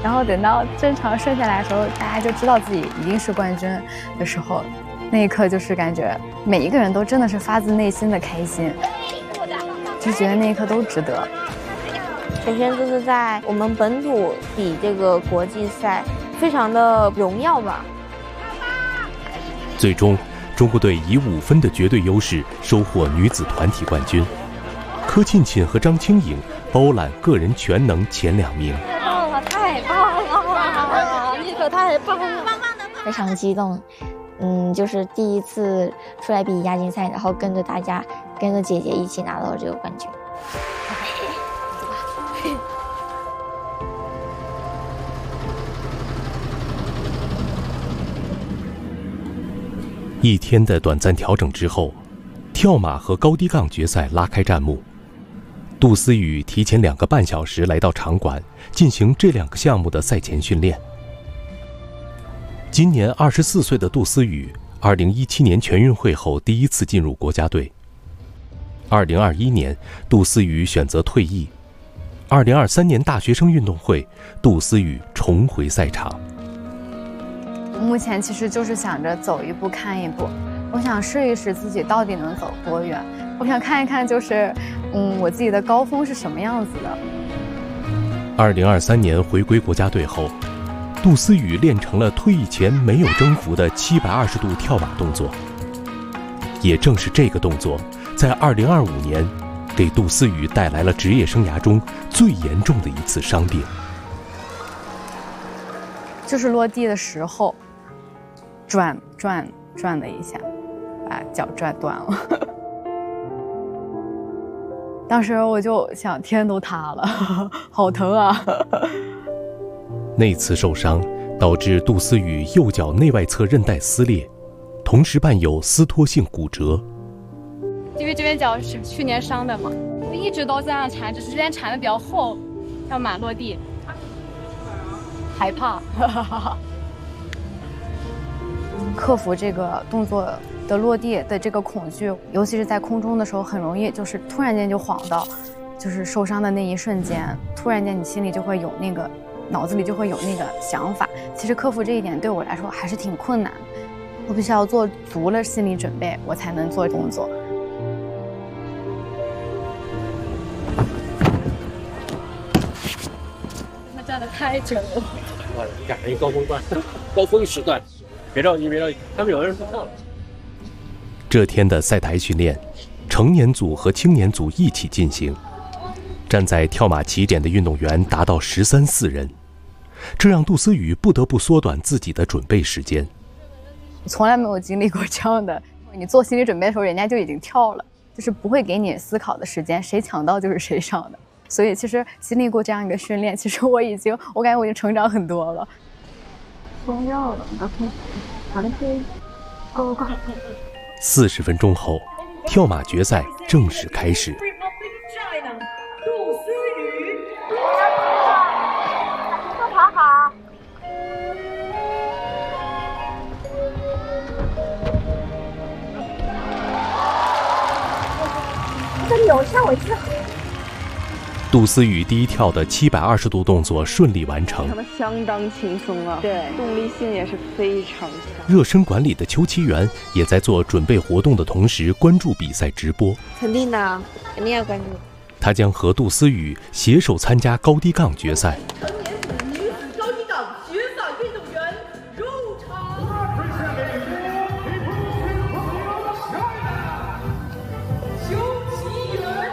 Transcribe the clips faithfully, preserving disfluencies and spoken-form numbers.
然后等到正常顺下来的时候，大家就知道自己一定是冠军的时候，那一刻就是感觉每一个人都真的是发自内心的开心，就觉得那一刻都值得。 首先就是在我们本土比这个国际赛，非常的荣耀吧。 最终，中国队以五分的绝对优势收获女子团体冠军。柯沁沁和张清颖包揽个人全能前两名。 太棒了，太棒了！你可太棒了，棒棒的！ 非常激动，嗯，就是第一次出来比亚锦赛，然后跟着大家，跟着姐姐一起拿到了这个冠军。 一天的短暂调整之后，跳马和高低杠决赛拉开战幕。杜思雨提前两个半小时来到场馆，进行这两个项目的赛前训练。今年二十四岁的杜思雨，二零一七年全运会后第一次进入国家队。二零二一年，杜思雨选择退役。二零二三年大学生运动会，杜思雨重回赛场。 目前其实就是想着走一步看一步，我想试一试自己到底能走多远，我想看一看就是，嗯，我自己的高峰是什么样子的。 二零二三年回归国家队后，杜思雨练成了退役前没有征服的七百二十度跳马动作。也正是这个动作，在二零二五年，给杜思雨带来了职业生涯中最严重的一次伤病。 就是落地的时候，转转转了一下，把脚转断了。当时我就想，天都塌了，好疼啊！ 那次受伤导致杜思雨右脚内外侧韧带撕裂，同时伴有撕脱性骨折。 因为这边脚是去年伤的嘛，我一直都这样缠，只是之前缠的比较厚，要马落地。害怕， 克服这个动作的落地的这个恐惧，尤其是在空中的时候，很容易就是突然间就晃到，就是受伤的那一瞬间，突然间你心里就会有那个，脑子里就会有那个想法。其实克服这一点对我来说还是挺困难的，我必须要做足了心理准备，我才能做动作。 他站得太准了。 哇，你赶上一高峰段，高峰时段，别着急，别着急，他们有的人说到了。 这天的赛台训练，成年组和青年组一起进行。站在跳马起点的运动员达到十三四人，这让杜思雨不得不缩短自己的准备时间。 从来没有经历过这样的，你做心理准备的时候，人家就已经跳了，就是不会给你思考的时间，谁抢到就是谁上的。所以其实经历过这样一个训练，其实我已经，我感觉我已经成长很多了。 松肉了，好的，可以。哦， 四十分钟后，跳马决赛正式开始。 杜思雨， 好好。这里有吓我一跳。 杜思雨第一跳的七百二十度动作顺利完成， 他们相当轻松啊，对，动力性也是非常强。 热身馆里的邱其元也在做准备活动的同时关注比赛直播。 肯定的，肯定要关注。 他将和杜思雨携手参加高低杠决赛。 成年组女子高低杠决赛运动员入场。邱其元。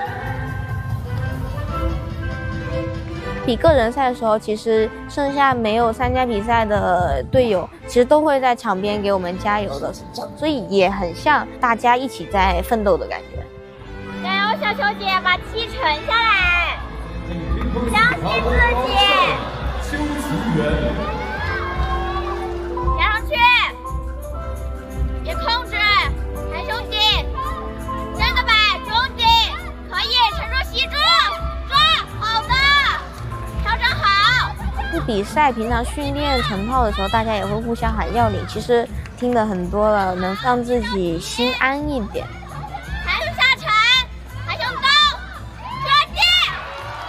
比个人赛的时候，其实剩下没有参加比赛的队友，其实都会在场边给我们加油的，所以也很像大家一起在奋斗的感觉。 加油，小球姐，把气沉下来，相信自己。 邱其元， 加上去，别控制，抬胸肌，真的摆，中筋，可以，沉住吸住，抓，好的，调整好。 比赛平常训练晨跑的时候，大家也会互相喊要领，其实听的很多了，能让自己心安一点。